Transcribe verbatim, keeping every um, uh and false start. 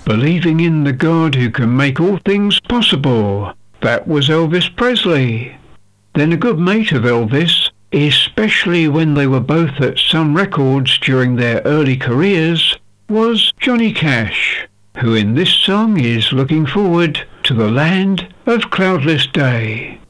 believing in the God who can make all things possible. That was Elvis Presley. Then a good mate of Elvis, especially when they were both at Sun Records during their early careers, was Johnny Cash, who in this song is looking forward to the land of cloudless day.